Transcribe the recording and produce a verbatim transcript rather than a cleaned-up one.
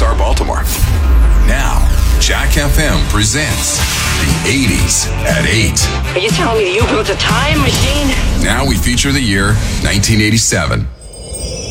S R Baltimore. Now, Jack F M presents the eighties at eight. Are you telling me you built a time machine? Now we feature the year nineteen eighty-seven.